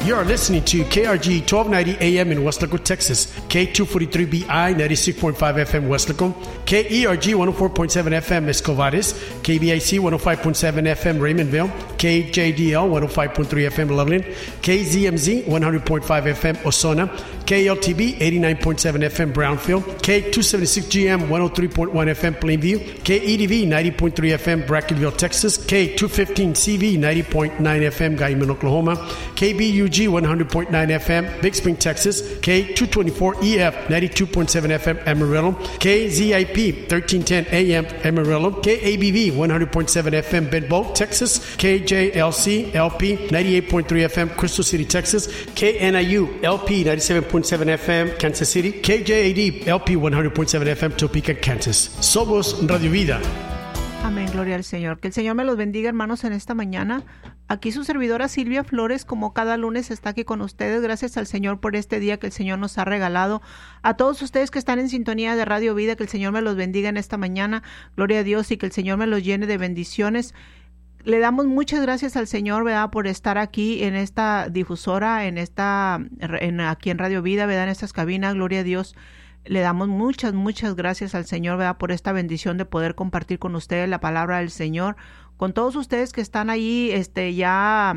You are listening to KRG 1290 AM in Westlaco, Texas, K243BI 96.5 FM Westlaco, KERG 104.7 FM Escovares, KBIC 105.7 FM Raymondville, KJDL 105.3 FM Loveland, KZMZ 100.5 FM Osona, KLTB 89.7 FM Brownfield, K276GM 103.1 FM Plainview, KEDV 90.3 FM Brackenville, Texas, K215CV 90.9 FM Guyman, Oklahoma, KBUG 100.9 FM Big Spring, Texas, K224EF 92.7 FM Amarillo, KZIP 1310 AM Amarillo, KABV 100.7 FM Benbow, Texas, KJLC LP 98.3 FM Crystal City, Texas, KNIU LP 97.7 FM Kansas City, KJAD LP 100.7 FM Topeka, Kansas. Somos Radio Vida. Amén, gloria al Señor. Que el Señor me los bendiga, hermanos, en esta mañana. Aquí su servidora Silvia Flores, como cada lunes, está aquí con ustedes. Gracias al Señor por este día que el Señor nos ha regalado. A todos ustedes que están en sintonía de Radio Vida, que el Señor me los bendiga en esta mañana. Gloria a Dios, y que el Señor me los llene de bendiciones. Le damos muchas gracias al Señor, ¿verdad?, por estar aquí en esta difusora, aquí en Radio Vida, ¿verdad?, en estas cabinas. Gloria a Dios. Le damos muchas gracias al Señor, ¿verdad?, por esta bendición de poder compartir con ustedes la palabra del Señor. Con todos ustedes que están ahí, ya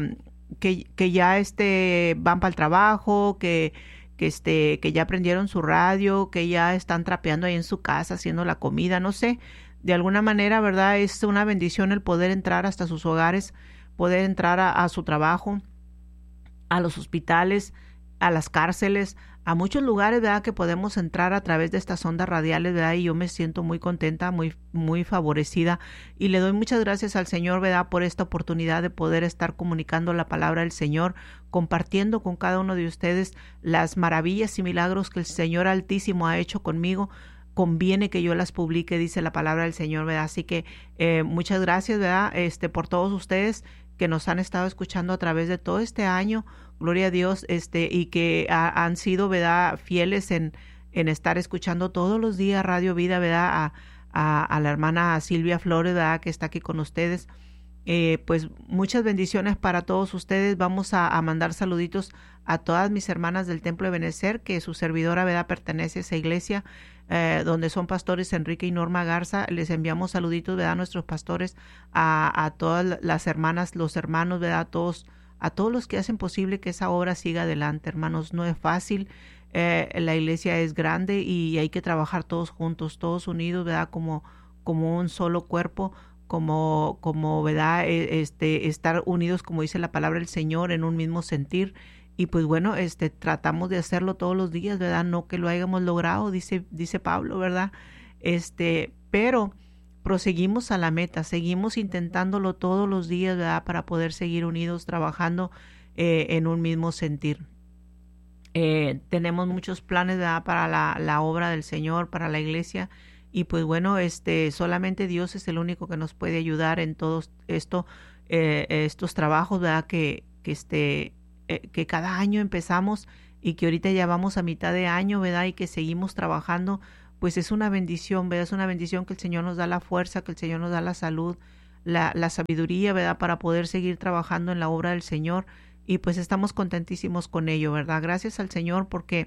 van para el trabajo, que ya prendieron su radio, que ya están trapeando ahí en su casa, haciendo la comida, no sé. De alguna manera, ¿verdad?, es una bendición el poder entrar hasta sus hogares, poder entrar a su trabajo, a los hospitales, a las cárceles, a muchos lugares, ¿verdad?, que podemos entrar a través de estas ondas radiales, ¿verdad? Y yo me siento muy contenta, muy favorecida, y le doy muchas gracias al Señor, ¿verdad?, por esta oportunidad de poder estar comunicando la palabra del Señor, compartiendo con cada uno de ustedes las maravillas y milagros que el Señor Altísimo ha hecho conmigo. Conviene que yo las publique, dice la palabra del Señor, ¿verdad? Así que muchas gracias, ¿verdad?, por todos ustedes que nos han estado escuchando a través de todo este año, gloria a Dios, y que han sido, ¿verdad?, fieles en estar escuchando todos los días Radio Vida, ¿verdad?, a la hermana Silvia Flores, ¿verdad?, que está aquí con ustedes. Pues muchas bendiciones para todos ustedes. Vamos a mandar saluditos a todas mis hermanas del Templo de Benecer, que su servidora, ¿verdad?, pertenece a esa iglesia, donde son pastores Enrique y Norma Garza. Les enviamos saluditos, ¿verdad?, a nuestros pastores, a todas las hermanas, los hermanos, ¿verdad?, a todos los que hacen posible que esa obra siga adelante, hermanos. No es fácil, la iglesia es grande y hay que trabajar todos juntos, todos unidos, ¿verdad?, como un solo cuerpo, como ¿verdad?, estar unidos, como dice la palabra del Señor, en un mismo sentir. Y pues bueno, tratamos de hacerlo todos los días, ¿verdad? No que lo hayamos logrado, dice Pablo, ¿verdad? Pero proseguimos a la meta, seguimos intentándolo todos los días, ¿verdad?, para poder seguir unidos, trabajando en un mismo sentir. Tenemos muchos planes, ¿verdad?, para la obra del Señor, para la iglesia. Y pues bueno, solamente Dios es el único que nos puede ayudar en todos estos trabajos, ¿verdad?, que cada año empezamos y que ahorita ya vamos a mitad de año, ¿verdad?, y que seguimos trabajando. Pues es una bendición, ¿verdad? Es una bendición que el Señor nos da la fuerza, que el Señor nos da la salud, la sabiduría, ¿verdad?, para poder seguir trabajando en la obra del Señor. Y pues estamos contentísimos con ello, ¿verdad? Gracias al Señor, porque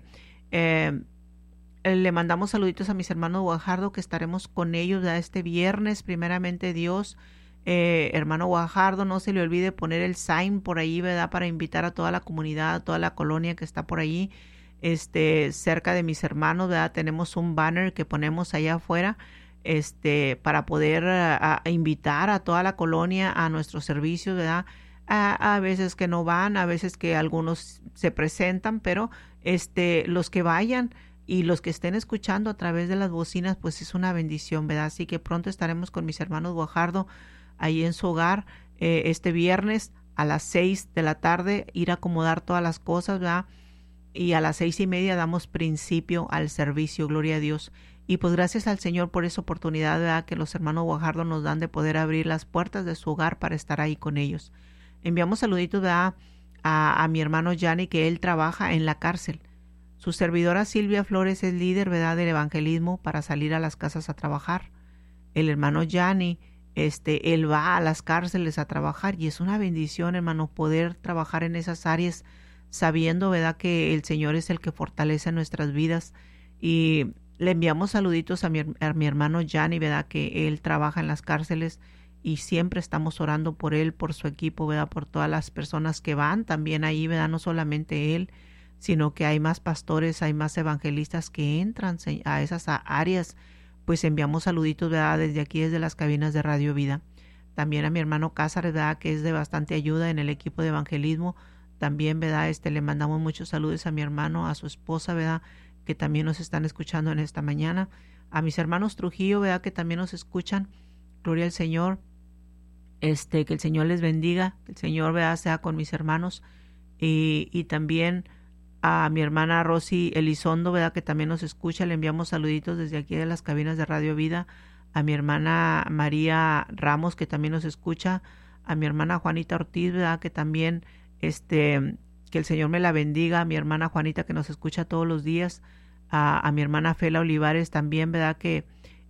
le mandamos saluditos a mis hermanos Guajardo, que estaremos con ellos, ¿verdad?, este viernes, primeramente Dios. Hermano Guajardo, no se le olvide poner el sign por ahí, ¿verdad?, para invitar a toda la comunidad, a toda la colonia que está por ahí, cerca de mis hermanos, ¿verdad? Tenemos un banner que ponemos allá afuera, para poder invitar a toda la colonia a nuestros servicios, ¿verdad? A veces que no van, a veces que algunos se presentan, pero los que vayan y los que estén escuchando a través de las bocinas, pues es una bendición, ¿verdad? Así que pronto estaremos con mis hermanos Guajardo ahí en su hogar, este viernes a las 6 de la tarde, ir a acomodar todas las cosas, ¿verdad? Y a las 6:30 damos principio al servicio, gloria a Dios. Y pues gracias al Señor por esa oportunidad, ¿verdad?, que los hermanos Guajardo nos dan de poder abrir las puertas de su hogar para estar ahí con ellos. Enviamos saluditos, ¿verdad?, a mi hermano Yanni, que él trabaja en la cárcel. Su servidora Silvia Flores es líder, ¿verdad?, del evangelismo para salir a las casas a trabajar. El hermano Yanni, él va a las cárceles a trabajar y es una bendición, hermano, poder trabajar en esas áreas sabiendo, ¿verdad?, que el Señor es el que fortalece nuestras vidas. Y le enviamos saluditos a mi hermano Gianni, ¿verdad?, que él trabaja en las cárceles y siempre estamos orando por él, por su equipo, ¿verdad?, por todas las personas que van también ahí, ¿verdad?, no solamente él, sino que hay más pastores, hay más evangelistas que entran a esas áreas. Pues enviamos saluditos, ¿verdad?, desde aquí, desde las cabinas de Radio Vida. También a mi hermano Cázares, ¿verdad?, que es de bastante ayuda en el equipo de evangelismo. También, ¿verdad?, le mandamos muchos saludos a mi hermano, a su esposa, ¿verdad?, que también nos están escuchando en esta mañana. A mis hermanos Trujillo, ¿verdad?, que también nos escuchan. Gloria al Señor. Que el Señor les bendiga, que el Señor, ¿verdad?, sea con mis hermanos. Y también a mi hermana Rosy Elizondo, ¿verdad?, que también nos escucha. Le enviamos saluditos desde aquí de las cabinas de Radio Vida. A mi hermana María Ramos, que también nos escucha. A mi hermana Juanita Ortiz, ¿verdad?, que también, que el Señor me la bendiga. A mi hermana Juanita, que nos escucha todos los días. A mi hermana Fela Olivares también, ¿verdad?, que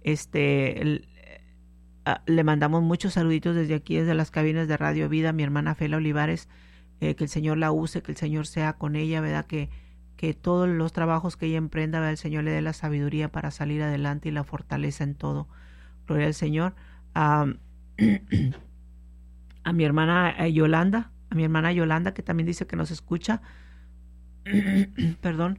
le mandamos muchos saluditos desde aquí, desde las cabinas de Radio Vida. A mi hermana Fela Olivares, que el Señor la use, que el Señor sea con ella, ¿verdad?, que todos los trabajos que ella emprenda, ¿verdad?, el Señor le dé la sabiduría para salir adelante y la fortaleza en todo. Gloria al Señor. A mi hermana Yolanda, que también dice que nos escucha. Perdón.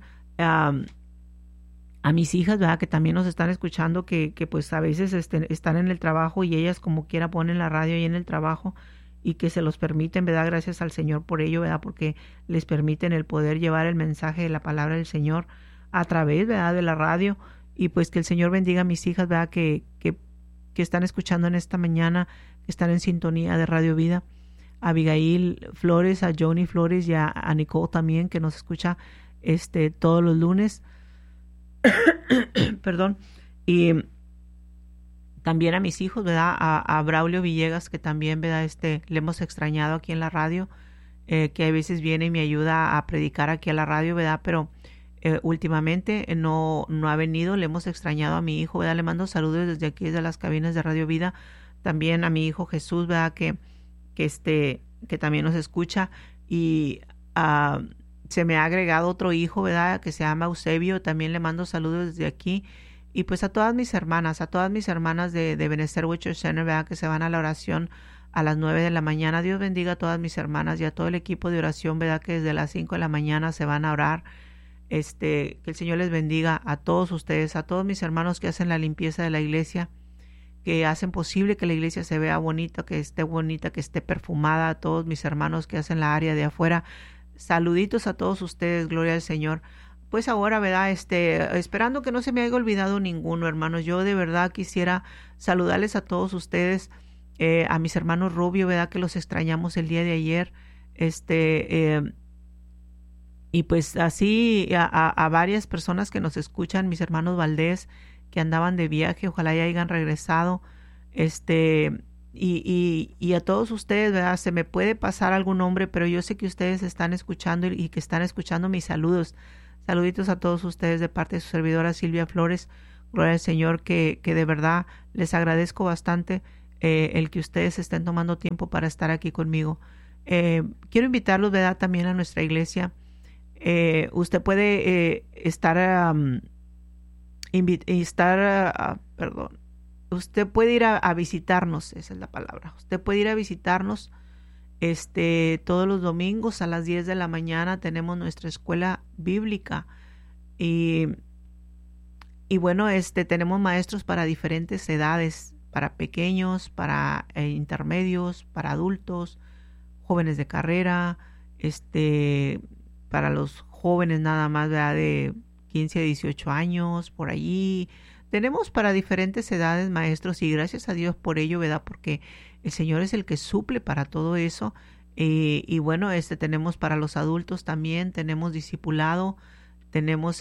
A mis hijas, ¿verdad?, que también nos están escuchando, que pues a veces están en el trabajo y ellas como quiera ponen la radio ahí en el trabajo, y que se los permiten, ¿verdad?, gracias al Señor por ello, ¿verdad?, porque les permiten el poder llevar el mensaje de la palabra del Señor a través, ¿verdad?, de la radio. Y pues que el Señor bendiga a mis hijas, ¿verdad?, que están escuchando en esta mañana, que están en sintonía de Radio Vida. A Abigail Flores, a Johnny Flores y a Nicole también, que nos escucha todos los lunes. Perdón. Y también a mis hijos, ¿verdad?, a Braulio Villegas, que también, ¿verdad?, le hemos extrañado aquí en la radio, que a veces viene y me ayuda a predicar aquí a la radio, ¿verdad?, pero últimamente no ha venido. Le hemos extrañado a mi hijo, ¿verdad?, le mando saludos desde aquí, desde las cabinas de Radio Vida. También a mi hijo Jesús, ¿verdad?, que también nos escucha. Y se me ha agregado otro hijo, ¿verdad?, que se llama Eusebio. También le mando saludos desde aquí. Y pues a todas mis hermanas de Benecer Witcher Center, ¿verdad?, que se van a la oración a las 9 de la mañana. Dios bendiga a todas mis hermanas y a todo el equipo de oración, ¿verdad?, que desde las 5 de la mañana se van a orar. Que el Señor les bendiga a todos ustedes, a todos mis hermanos que hacen la limpieza de la iglesia, que hacen posible que la iglesia se vea bonita, que esté perfumada. A todos mis hermanos que hacen la área de afuera, saluditos a todos ustedes, gloria al Señor. Pues ahora, ¿verdad?, esperando que no se me haya olvidado ninguno, hermanos. Yo de verdad quisiera saludarles a todos ustedes, a mis hermanos Rubio, ¿verdad?, que los extrañamos el día de ayer. Y pues así a varias personas que nos escuchan, mis hermanos Valdés, que andaban de viaje, ojalá ya hayan regresado. Y a todos ustedes, ¿verdad?, se me puede pasar algún nombre, pero yo sé que ustedes están escuchando y que están escuchando mis saludos. Saluditos a todos ustedes de parte de su servidora Silvia Flores. Gloria al Señor, que de verdad les agradezco bastante el que ustedes estén tomando tiempo para estar aquí conmigo. Quiero invitarlos, ¿verdad?, también a nuestra iglesia. Usted puede usted puede ir a visitarnos, esa es la palabra. Usted puede ir a visitarnos todos los domingos a las 10 de la mañana. Tenemos nuestra escuela bíblica y bueno, tenemos maestros para diferentes edades, para pequeños, para intermedios, para adultos, jóvenes de carrera, para los jóvenes nada más, ¿verdad?, de 15 a 18 años, por allí. Tenemos para diferentes edades maestros y gracias a Dios por ello, ¿verdad?, porque el Señor es el que suple para todo eso. Y bueno, tenemos para los adultos también, tenemos discipulado, tenemos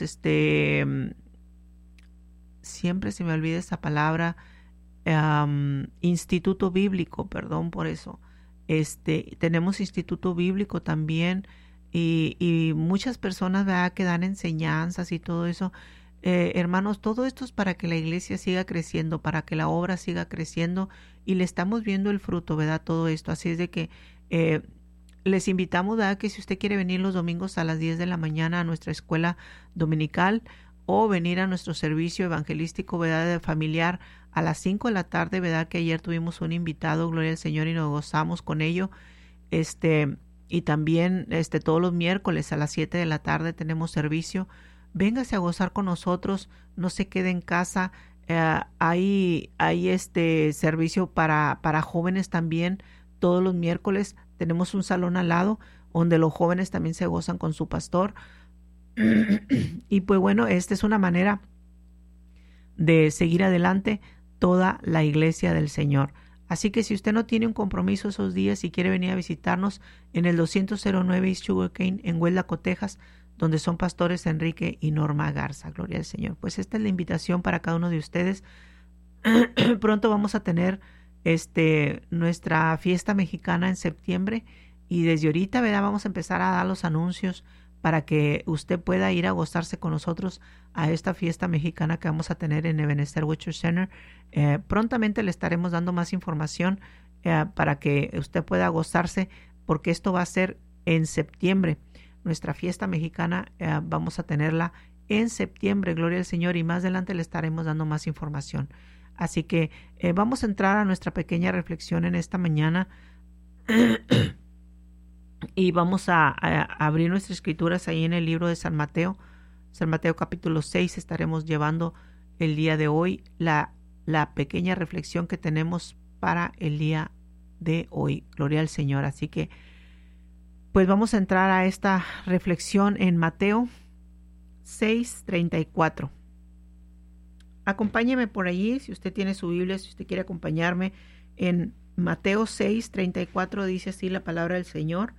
siempre se me olvida esa palabra, instituto bíblico, perdón por eso. Tenemos instituto bíblico también y muchas personas, ¿verdad?, que dan enseñanzas y todo eso. Hermanos, todo esto es para que la iglesia siga creciendo, para que la obra siga creciendo y le estamos viendo el fruto, ¿verdad?, todo esto. Así es de que les invitamos, ¿verdad?, que si usted quiere venir los domingos a las 10 de la mañana a nuestra escuela dominical o venir a nuestro servicio evangelístico, ¿verdad?, de familiar a las 5 de la tarde, ¿verdad?, que ayer tuvimos un invitado, gloria al Señor, y nos gozamos con ello. Y también todos los miércoles a las 7 de la tarde tenemos servicio. Véngase a gozar con nosotros, no se quede en casa. Hay servicio para jóvenes también. Todos los miércoles tenemos un salón al lado donde los jóvenes también se gozan con su pastor. Y pues bueno, esta es una manera de seguir adelante toda la iglesia del Señor. Así que si usted no tiene un compromiso esos días y quiere venir a visitarnos en el 209 East Sugarcane en Huelaco, Texas, donde son pastores Enrique y Norma Garza, gloria al Señor. Pues esta es la invitación para cada uno de ustedes. Pronto vamos a tener nuestra fiesta mexicana en septiembre, y desde ahorita, ¿verdad?, vamos a empezar a dar los anuncios para que usted pueda ir a gozarse con nosotros a esta fiesta mexicana que vamos a tener en Ebenezer Witcher Center. Prontamente le estaremos dando más información para que usted pueda gozarse, porque esto va a ser en septiembre. Nuestra fiesta mexicana vamos a tenerla en septiembre, gloria al Señor, y más adelante le estaremos dando más información. Así que vamos a entrar a nuestra pequeña reflexión en esta mañana y vamos a abrir nuestras escrituras ahí en el libro de San Mateo capítulo 6. Estaremos llevando el día de hoy la pequeña reflexión que tenemos para el día de hoy, gloria al Señor. Así que pues vamos a entrar a esta reflexión en Mateo 6:34. Acompáñeme por allí, si usted tiene su Biblia, si usted quiere acompañarme en Mateo 6:34, dice así la palabra del Señor.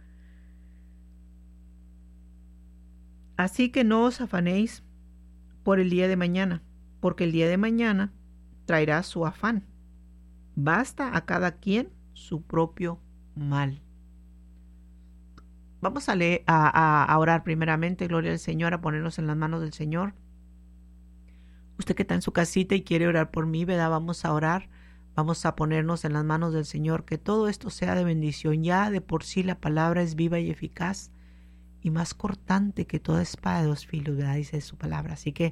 Así que no os afanéis por el día de mañana, porque el día de mañana traerá su afán. Basta a cada quien su propio mal. Vamos a leer, a orar primeramente, gloria al Señor, a ponernos en las manos del Señor. Usted que está en su casita y quiere orar por mí, ¿verdad? Vamos a orar, vamos a ponernos en las manos del Señor, que todo esto sea de bendición. Ya de por sí la palabra es viva y eficaz y más cortante que toda espada de 2 filos, ¿verdad?, dice su palabra. Así que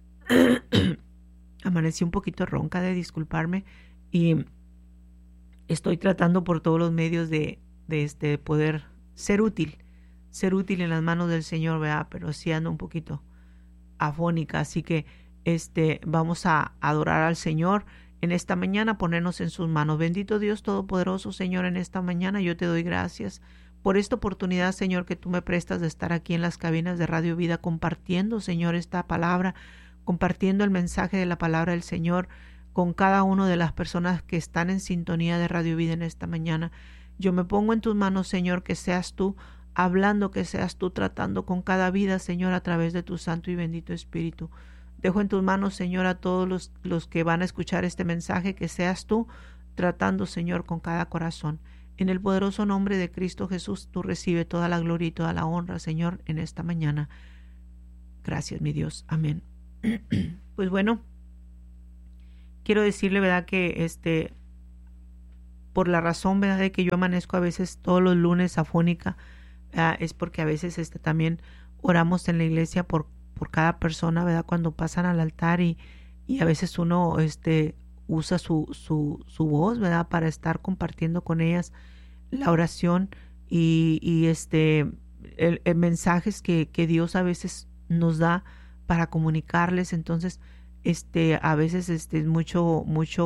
amanecí un poquito ronca, de disculparme, y estoy tratando por todos los medios de poder ser útil en las manos del Señor, ¿verdad? Pero sí ando un poquito afónica, así que vamos a adorar al Señor en esta mañana, ponernos en sus manos. Bendito Dios Todopoderoso, Señor, en esta mañana yo te doy gracias por esta oportunidad, Señor, que tú me prestas de estar aquí en las cabinas de Radio Vida compartiendo, Señor, esta palabra, compartiendo el mensaje de la palabra del Señor con cada una de las personas que están en sintonía de Radio Vida en esta mañana. Yo me pongo en tus manos, Señor, que seas tú hablando, que seas tú tratando con cada vida, Señor, a través de tu santo y bendito Espíritu. Dejo en tus manos, Señor, a todos los que van a escuchar este mensaje, que seas tú tratando, Señor, con cada corazón. En el poderoso nombre de Cristo Jesús, tú recibe toda la gloria y toda la honra, Señor, en esta mañana. Gracias, mi Dios. Amén. Pues bueno, quiero decirle, ¿verdad?, que por la razón, ¿verdad?, de que yo amanezco a veces todos los lunes afónica, es porque a veces también oramos en la iglesia por cada persona, ¿verdad?, cuando pasan al altar, y a veces uno usa su voz, ¿verdad?, para estar compartiendo con ellas la oración y el mensajes que Dios a veces nos da para comunicarles. Entonces a veces es mucho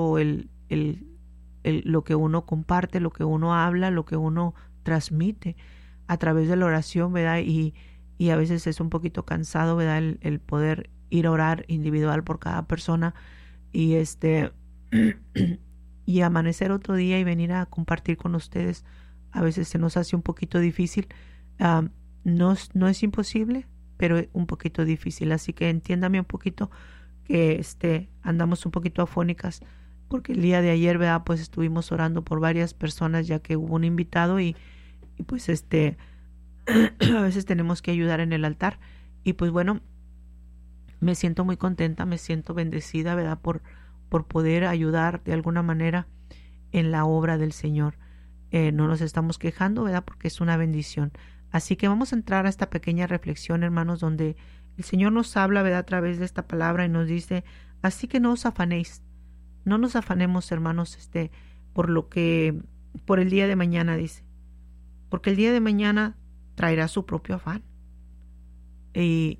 lo que uno comparte, lo que uno habla, lo que uno transmite a través de la oración, ¿verdad? Y a veces es un poquito cansado, ¿verdad?, el poder ir a orar individual por cada persona y y amanecer otro día y venir a compartir con ustedes. A veces se nos hace un poquito difícil. No es imposible, pero es un poquito difícil. Así que entiéndame un poquito que andamos un poquito afónicas, porque el día de ayer, ¿verdad?, pues estuvimos orando por varias personas, ya que hubo un invitado y pues a veces tenemos que ayudar en el altar. Y pues bueno, me siento muy contenta, me siento bendecida, ¿verdad?, por poder ayudar de alguna manera en la obra del Señor. no nos estamos quejando, ¿verdad? Porque es una bendición. Así que vamos a entrar a esta pequeña reflexión, hermanos, donde el Señor nos habla, ¿verdad? A través de esta palabra y nos dice, así que no os afanéis, no nos afanemos, hermanos, por el día de mañana, dice, porque el día de mañana traerá su propio afán. Y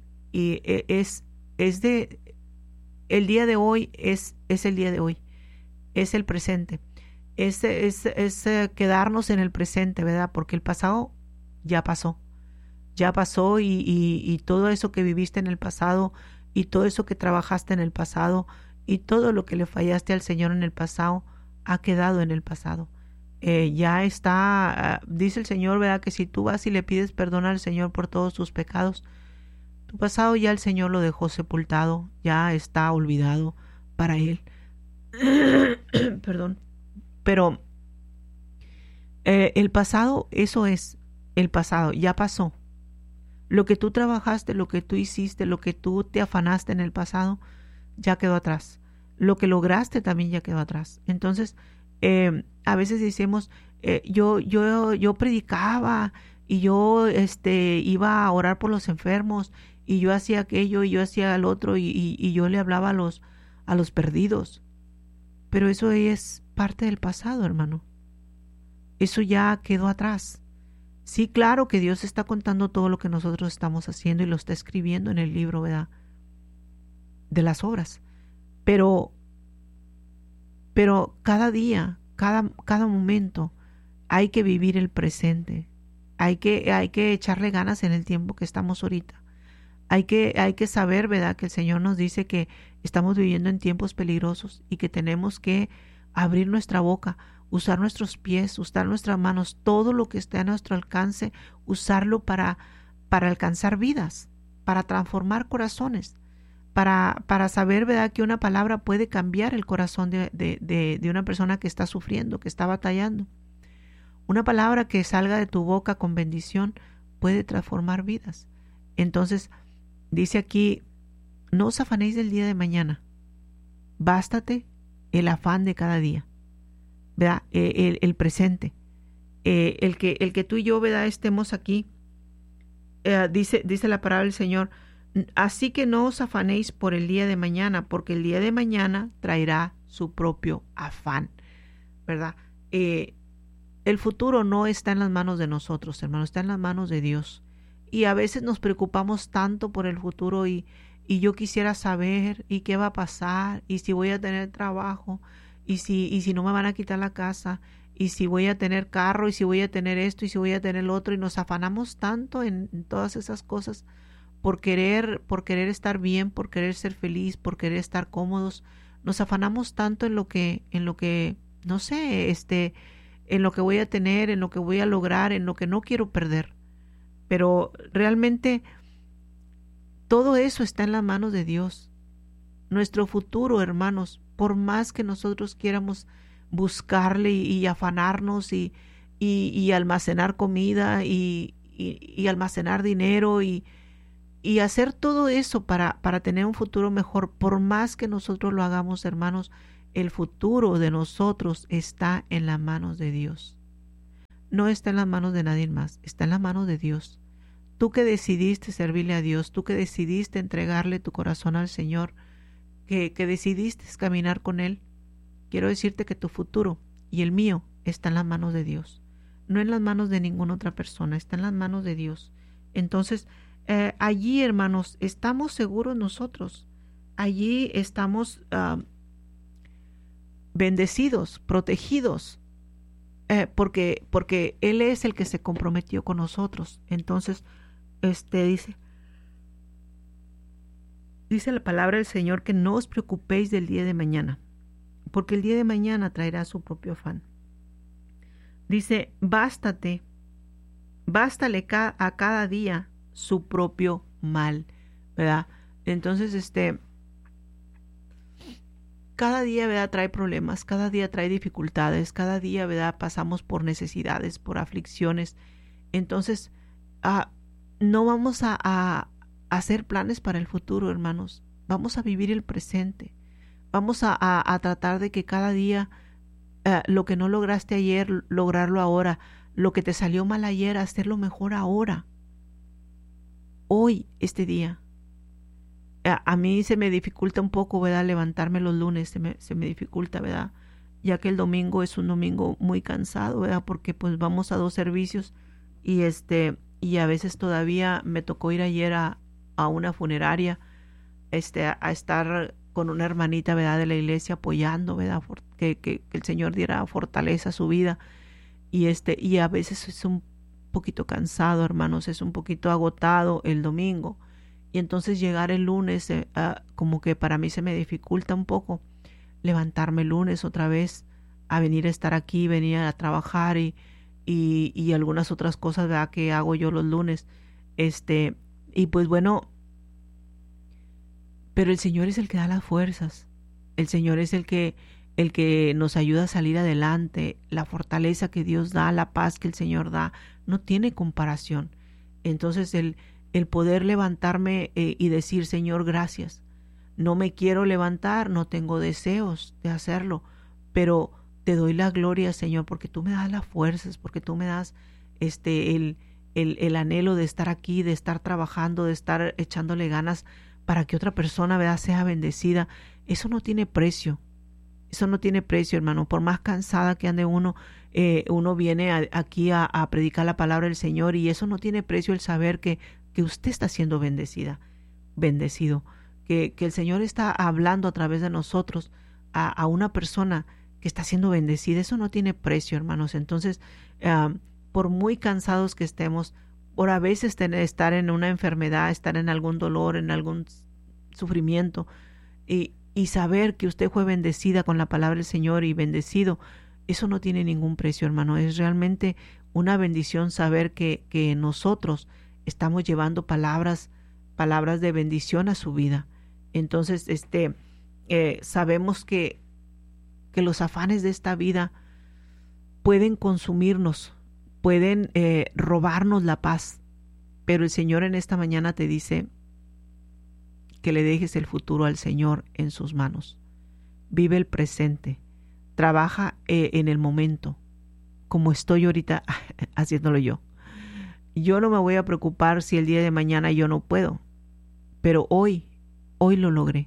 el día de hoy es el día de hoy, es el presente, es quedarnos en el presente, ¿verdad? Porque el pasado ya pasó y todo eso que viviste en el pasado y todo eso que trabajaste en el pasado y todo lo que le fallaste al Señor en el pasado ha quedado en el pasado. Ya está, dice el Señor, ¿verdad? Que si tú vas y le pides perdón al Señor por todos tus pecados, tu pasado ya el Señor lo dejó sepultado, ya está olvidado para Él. Perdón. Pero el pasado, eso es el pasado, ya pasó. Lo que tú trabajaste, lo que tú hiciste, lo que tú te afanaste en el pasado, ya quedó atrás. Lo que lograste también ya quedó atrás. Entonces, a veces decimos, yo predicaba y yo iba a orar por los enfermos y yo hacía aquello y yo hacía el otro y yo le hablaba a los perdidos. Pero eso es parte del pasado, hermano. Eso ya quedó atrás. Sí, claro que Dios está contando todo lo que nosotros estamos haciendo y lo está escribiendo en el libro, ¿verdad? De las obras. Pero cada día, cada momento, hay que vivir el presente. Hay que echarle ganas en el tiempo que estamos ahorita. Hay que saber, ¿verdad?, que el Señor nos dice que estamos viviendo en tiempos peligrosos y que tenemos que abrir nuestra boca, usar nuestros pies, usar nuestras manos, todo lo que esté a nuestro alcance, usarlo para alcanzar vidas, para transformar corazones, para saber, ¿verdad?, que una palabra puede cambiar el corazón de una persona que está sufriendo, que está batallando. Una palabra que salga de tu boca con bendición puede transformar vidas. Entonces, dice aquí, no os afanéis del día de mañana, bástate el afán de cada día, ¿verdad? El presente, el que tú y yo, ¿verdad?, estemos aquí, dice la palabra del Señor, así que no os afanéis por el día de mañana, porque el día de mañana traerá su propio afán, ¿verdad? El futuro no está en las manos de nosotros, hermano, está en las manos de Dios. Y a veces nos preocupamos tanto por el futuro y yo quisiera saber y qué va a pasar y si voy a tener trabajo y si no me van a quitar la casa y si voy a tener carro y si voy a tener esto y si voy a tener lo otro, y nos afanamos tanto en todas esas cosas por querer estar bien, por querer ser feliz, por querer estar cómodos. Nos afanamos tanto en lo que no sé, en lo que voy a tener, en lo que voy a lograr, en lo que no quiero perder. Pero realmente todo eso está en las manos de Dios. Nuestro futuro, hermanos, por más que nosotros quieramos buscarle y afanarnos y almacenar comida y almacenar dinero y hacer todo eso para tener un futuro mejor, por más que nosotros lo hagamos, hermanos, el futuro de nosotros está en las manos de Dios. No está en las manos de nadie más, está en las manos de Dios. Tú que decidiste servirle a Dios, tú que decidiste entregarle tu corazón al Señor, que decidiste caminar con Él, quiero decirte que tu futuro y el mío está en las manos de Dios. No en las manos de ninguna otra persona, está en las manos de Dios. Entonces, allí, hermanos, estamos seguros nosotros. Allí estamos bendecidos, protegidos, porque Él es el que se comprometió con nosotros. Entonces, dice la palabra del Señor que no os preocupéis del día de mañana, porque el día de mañana traerá su propio afán. Dice, bástale a cada día su propio mal, ¿verdad? Entonces, cada día, ¿verdad?, trae problemas, cada día trae dificultades, cada día, ¿verdad?, pasamos por necesidades, por aflicciones. Entonces, no vamos a hacer planes para el futuro, hermanos. Vamos a vivir el presente. Vamos a tratar de que cada día lo que no lograste ayer, lograrlo ahora. Lo que te salió mal ayer, hacerlo mejor ahora. Hoy, este día. A mí se me dificulta un poco, ¿verdad? Levantarme los lunes, se me dificulta, ¿verdad? Ya que el domingo es un domingo muy cansado, ¿verdad? Porque pues vamos a 2 servicios y y a veces todavía me tocó ir ayer a una funeraria, a estar con una hermanita, ¿verdad? De la iglesia apoyando, ¿verdad? Que el Señor diera fortaleza a su vida y a veces es un poquito cansado, hermanos, es un poquito agotado el domingo. Y entonces llegar el lunes, como que para mí se me dificulta un poco levantarme el lunes otra vez, a venir a estar aquí, venir a trabajar y algunas otras cosas, ¿verdad? Que hago yo los lunes. Y pues bueno, pero el Señor es el que da las fuerzas. El Señor es el que nos ayuda a salir adelante. La fortaleza que Dios da, la paz que el Señor da, no tiene comparación. Entonces el poder levantarme y decir, Señor, gracias. No me quiero levantar, no tengo deseos de hacerlo, pero te doy la gloria, Señor, porque tú me das las fuerzas, porque tú me das el anhelo de estar aquí, de estar trabajando, de estar echándole ganas para que otra persona, ¿verdad?, sea bendecida. Eso no tiene precio. Eso no tiene precio, hermano. Por más cansada que ande uno, uno viene aquí a predicar la palabra del Señor y eso no tiene precio, el saber que usted está siendo bendecido, que el Señor está hablando a través de nosotros a una persona que está siendo bendecida. Eso no tiene precio, hermanos. Entonces, por muy cansados que estemos, por a veces estar en una enfermedad, estar en algún dolor, en algún sufrimiento, y saber que usted fue bendecida con la palabra del Señor y bendecido, eso no tiene ningún precio, hermano. Es realmente una bendición saber que nosotros estamos llevando palabras de bendición a su vida. Entonces, sabemos que los afanes de esta vida pueden consumirnos, pueden robarnos la paz, pero el Señor en esta mañana te dice que le dejes el futuro al Señor en sus manos. Vive el presente, trabaja en el momento, como estoy ahorita haciéndolo yo. Yo no me voy a preocupar si el día de mañana yo no puedo, pero hoy lo logré.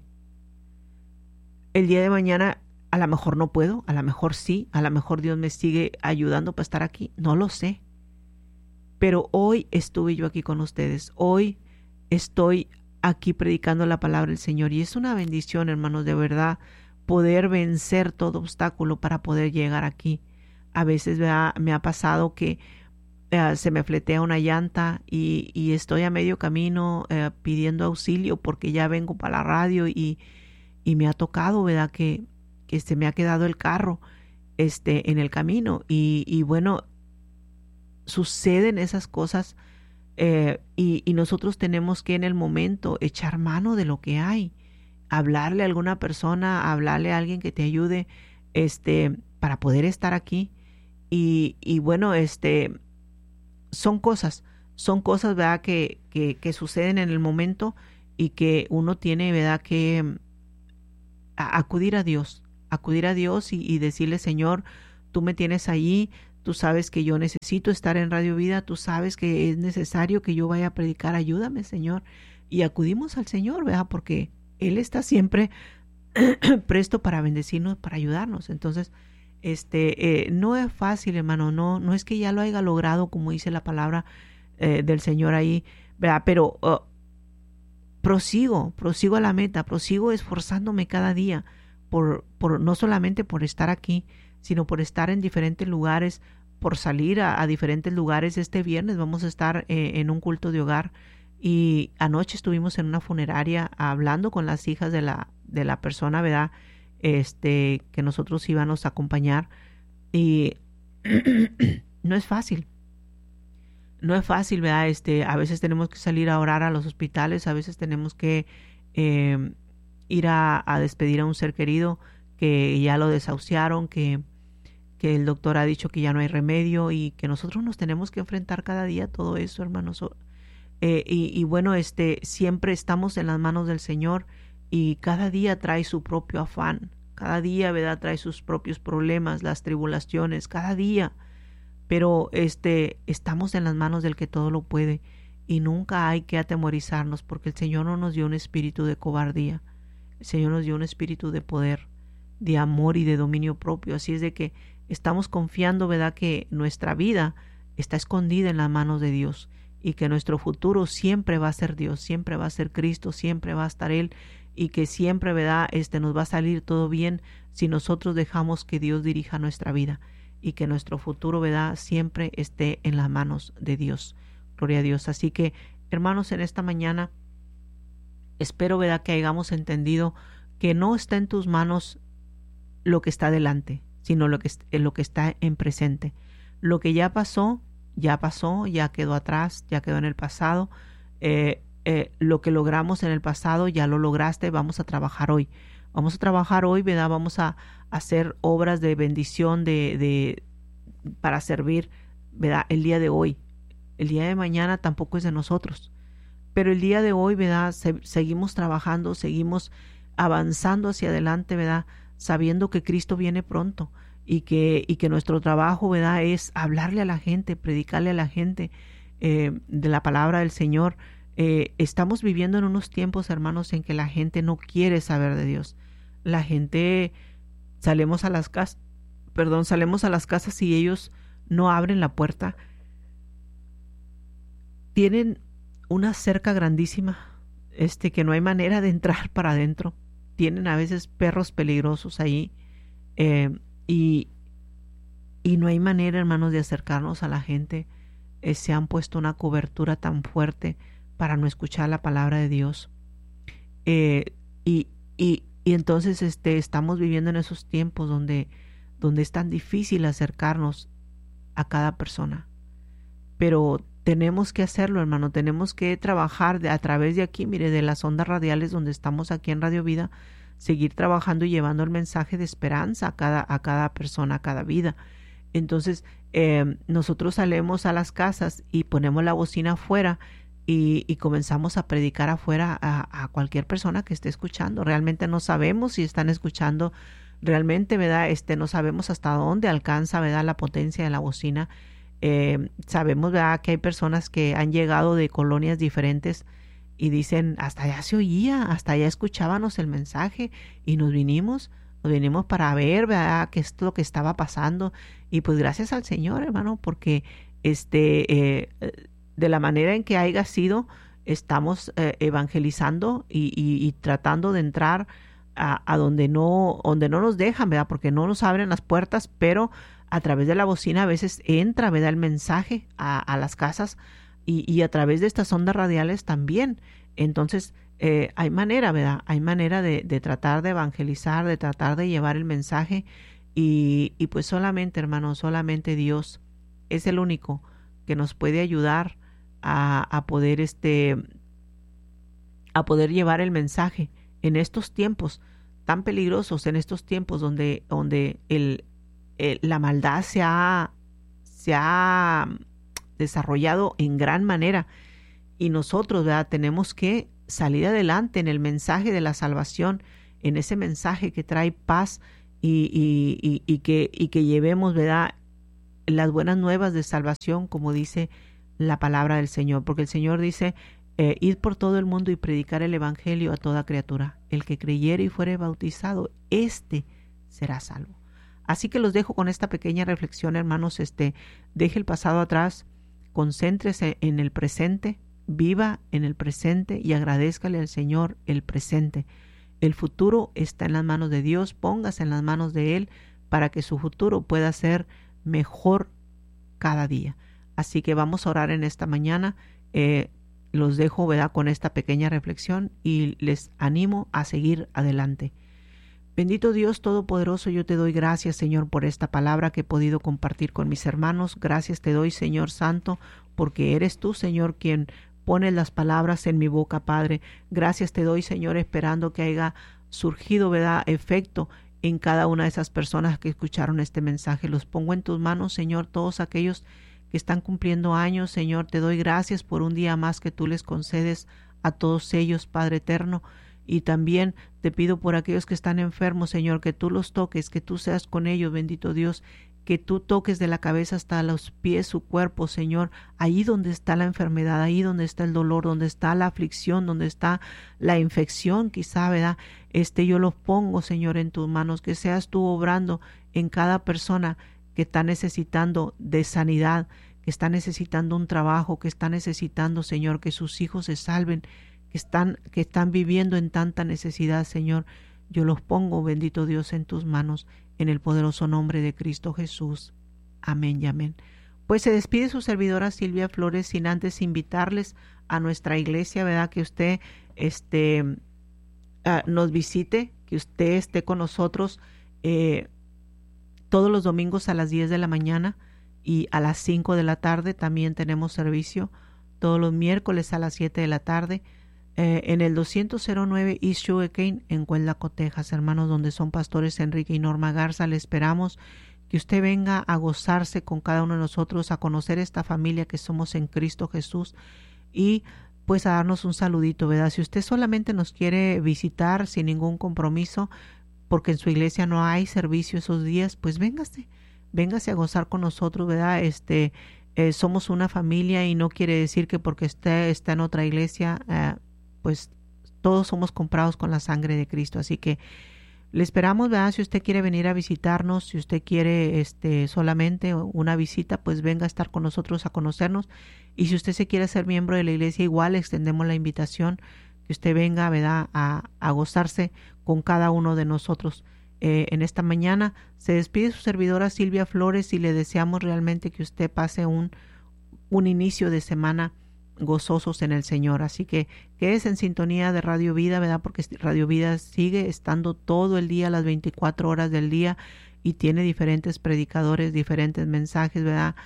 El día de mañana a lo mejor no puedo, a lo mejor sí, a lo mejor Dios me sigue ayudando para estar aquí, no lo sé. Pero hoy estuve yo aquí con ustedes, hoy estoy aquí predicando la palabra del Señor y es una bendición, hermanos, de verdad, poder vencer todo obstáculo para poder llegar aquí. A veces me ha pasado que se me fletea una llanta y estoy a medio camino pidiendo auxilio porque ya vengo para la radio y me ha tocado, ¿verdad?, que se me ha quedado el carro en el camino y bueno, suceden esas cosas y nosotros tenemos que en el momento echar mano de lo que hay, hablarle a alguna persona, hablarle a alguien que te ayude para poder estar aquí y bueno, son cosas, ¿verdad?, que suceden en el momento y que uno tiene, ¿verdad?, que acudir a Dios y decirle, Señor, tú me tienes allí, tú sabes que yo necesito estar en Radio Vida, tú sabes que es necesario que yo vaya a predicar, ayúdame, Señor. Y acudimos al Señor, ¿verdad?, porque Él está siempre presto para bendecirnos, para ayudarnos. Entonces, no es fácil, hermano, no es que ya lo haya logrado, como dice la palabra del Señor ahí, ¿verdad?, pero prosigo a la meta, prosigo esforzándome cada día por no solamente por estar aquí, sino por estar en diferentes lugares, por salir a diferentes lugares. Este viernes vamos a estar en un culto de hogar y anoche estuvimos en una funeraria hablando con las hijas de la persona, ¿verdad?, que nosotros íbamos a acompañar y no es fácil, ¿verdad? A veces tenemos que salir a orar a los hospitales, a veces tenemos que ir a despedir a un ser querido que ya lo desahuciaron, que el doctor ha dicho que ya no hay remedio y que nosotros nos tenemos que enfrentar cada día a todo eso, hermanos. Y bueno, siempre estamos en las manos del Señor y cada día trae su propio afán, Cada día, ¿verdad?, trae sus propios problemas, las tribulaciones, cada día. Pero estamos en las manos del que todo lo puede y nunca hay que atemorizarnos, porque el Señor no nos dio un espíritu de cobardía. El Señor nos dio un espíritu de poder, de amor y de dominio propio. Así es de que estamos confiando, ¿verdad?, que nuestra vida está escondida en las manos de Dios y que nuestro futuro siempre va a ser Dios, siempre va a ser Cristo, siempre va a estar Él, y que siempre, ¿verdad?, nos va a salir todo bien si nosotros dejamos que Dios dirija nuestra vida, y que nuestro futuro, ¿verdad?, siempre esté en las manos de Dios. Gloria a Dios. Así que, hermanos, en esta mañana espero, ¿verdad?, que hayamos entendido que no está en tus manos lo que está delante, sino lo que está en presente. Lo que ya pasó, ya quedó atrás, ya quedó en el pasado. Lo que logramos en el pasado, ya lo lograste. Vamos a trabajar hoy. Vamos a trabajar hoy, ¿verdad? Vamos a hacer obras de bendición para servir, ¿verdad?, el día de hoy. El día de mañana tampoco es de nosotros. Pero el día de hoy, ¿verdad?, seguimos trabajando, seguimos avanzando hacia adelante, ¿verdad?, sabiendo que Cristo viene pronto y que nuestro trabajo, ¿verdad?, es hablarle a la gente, predicarle a la gente de la palabra del Señor. Estamos viviendo en unos tiempos, hermanos, en que la gente no quiere saber de Dios. La gente, salimos a las casas y ellos no abren la puerta. Tienen una cerca grandísima, que no hay manera de entrar para adentro. Tienen a veces perros peligrosos ahí, y no hay manera, hermanos, de acercarnos a la gente. Se han puesto una cobertura tan fuerte para no escuchar la palabra de Dios. Y entonces estamos viviendo en esos tiempos donde es tan difícil acercarnos a cada persona. Pero tenemos que hacerlo, hermano. Tenemos que trabajar a través de aquí, mire, de las ondas radiales donde estamos aquí en Radio Vida, seguir trabajando y llevando el mensaje de esperanza a cada persona, a cada vida. Entonces, nosotros salimos a las casas y ponemos la bocina afuera y comenzamos a predicar afuera a cualquier persona que esté escuchando. Realmente no sabemos si están escuchando realmente, ¿verdad? No sabemos hasta dónde alcanza, ¿verdad?, la potencia de la bocina. Sabemos, ¿verdad?, que hay personas que han llegado de colonias diferentes y dicen, hasta allá se oía, hasta allá escuchábamos el mensaje y nos vinimos para ver, ¿verdad?, qué es lo que estaba pasando. Y pues gracias al Señor, hermano, porque de la manera en que haya sido, estamos evangelizando y tratando de entrar a donde no nos dejan, ¿verdad?, porque no nos abren las puertas, pero a través de la bocina a veces entra, ¿verdad?, el mensaje a las casas, y a través de estas ondas radiales también. Entonces, hay manera, ¿verdad? Hay manera de tratar de evangelizar, de tratar de llevar el mensaje, y pues solamente, hermano, solamente Dios es el único que nos puede ayudar a poder llevar el mensaje en estos tiempos tan peligrosos, en estos tiempos donde la maldad se ha desarrollado en gran manera, y nosotros, ¿verdad?, tenemos que salir adelante en el mensaje de la salvación, en ese mensaje que trae paz, y que llevemos, ¿verdad?, las buenas nuevas de salvación, como dice la palabra del Señor, porque el Señor dice, id por todo el mundo y predicar el evangelio a toda criatura. El que creyere y fuere bautizado, será salvo. Así que los dejo con esta pequeña reflexión, hermanos. Deje el pasado atrás, concéntrese en el presente, viva en el presente y agradézcale al Señor el presente. El futuro está en las manos de Dios. Póngase en las manos de Él para que su futuro pueda ser mejor cada día. Así que vamos a orar en esta mañana. Los dejo, ¿verdad?, con esta pequeña reflexión y les animo a seguir adelante. Bendito Dios Todopoderoso, yo te doy gracias, Señor, por esta palabra que he podido compartir con mis hermanos. Gracias te doy, Señor Santo, porque eres tú, Señor, quien pone las palabras en mi boca, Padre. Gracias te doy, Señor, esperando que haya surgido, ¿verdad?, efecto en cada una de esas personas que escucharon este mensaje. Los pongo en tus manos, Señor, todos aquellos que están cumpliendo años. Señor, te doy gracias por un día más que tú les concedes a todos ellos, Padre eterno. Y también te pido por aquellos que están enfermos, Señor, que tú los toques, que tú seas con ellos, bendito Dios, que tú toques de la cabeza hasta los pies su cuerpo, Señor, ahí donde está la enfermedad, ahí donde está el dolor, donde está la aflicción, donde está la infección, quizá, ¿verdad? Yo los pongo, Señor, en tus manos, que seas tú obrando en cada persona que está necesitando de sanidad, que está necesitando un trabajo, que está necesitando, Señor, que sus hijos se salven, que están viviendo en tanta necesidad, Señor. Yo los pongo, bendito Dios, en tus manos, en el poderoso nombre de Cristo Jesús. Amén y amén. Pues se despide su servidora Silvia Flores, sin antes invitarles a nuestra iglesia, ¿verdad? Que usted nos visite, que usted esté con nosotros todos los domingos a las 10 de la mañana y a las 5 de la tarde también tenemos servicio. Todos los miércoles a las 7 de la tarde. En el 209 East Sugarcane en Huelaco, Texas, hermanos, donde son pastores Enrique y Norma Garza. Le esperamos que usted venga a gozarse con cada uno de nosotros, a conocer esta familia que somos en Cristo Jesús y pues a darnos un saludito, ¿verdad? Si usted solamente nos quiere visitar sin ningún compromiso, porque en su iglesia no hay servicio esos días, pues véngase a gozar con nosotros, ¿verdad? Somos una familia y no quiere decir que porque usted está en otra iglesia, pues todos somos comprados con la sangre de Cristo. Así que le esperamos, ¿verdad? Si usted quiere venir a visitarnos, si usted quiere solamente una visita, pues venga a estar con nosotros, a conocernos. Y si usted se quiere ser miembro de la iglesia, igual extendemos la invitación que usted venga, ¿verdad? A gozarse con cada uno de nosotros. En esta mañana se despide su servidora Silvia Flores y le deseamos realmente que usted pase un inicio de semana gozosos en el Señor. Así que quédese en sintonía de Radio Vida, ¿verdad? Porque Radio Vida sigue estando todo el día, las 24 horas del día, y tiene diferentes predicadores, diferentes mensajes, ¿verdad?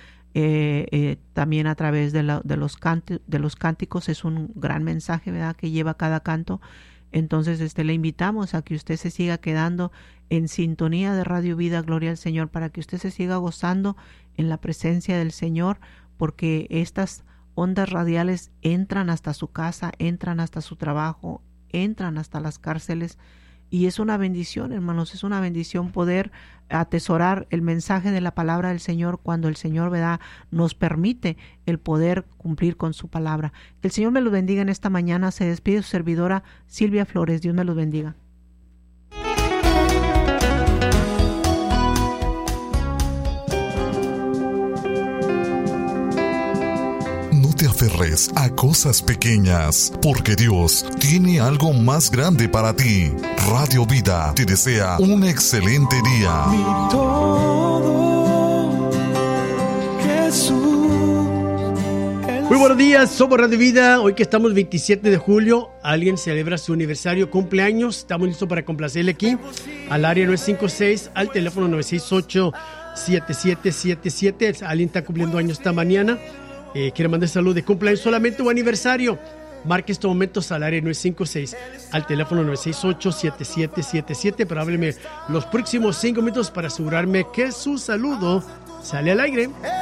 También a través de los cánticos es un gran mensaje, ¿verdad? Que lleva cada canto. Entonces le invitamos a que usted se siga quedando en sintonía de Radio Vida, gloria al Señor, para que usted se siga gozando en la presencia del Señor, porque estas ondas radiales entran hasta su casa, entran hasta su trabajo, entran hasta las cárceles, y es una bendición, hermanos, es una bendición poder atesorar el mensaje de la palabra del Señor cuando el Señor, ¿verdad?, nos permite el poder cumplir con su palabra. Que el Señor me los bendiga en esta mañana. Se despide su servidora Silvia Flores. Dios me los bendiga. Te aferres a cosas pequeñas, porque Dios tiene algo más grande para ti. Radio Vida te desea un excelente día. Mi todo, Jesús. Muy buenos días, somos Radio Vida. Hoy que estamos 27 de julio, alguien celebra su aniversario, cumpleaños. Estamos listos para complacerle aquí al área 956, al teléfono 968-7777. Alguien está cumpliendo años esta mañana. Quiere mandar salud de cumpleaños solamente o aniversario. Marque estos momentos al área 956, al teléfono 968-7777, pero hábleme los próximos 5 minutos para asegurarme que su saludo sale al aire.